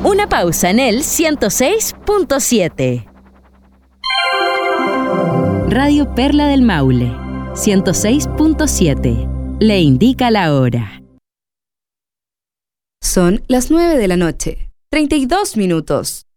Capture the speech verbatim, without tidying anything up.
Una pausa en el ciento seis punto siete. Radio Perla del Maule, ciento seis punto siete. Le indica la hora. Son las nueve de la noche, treinta y dos minutos.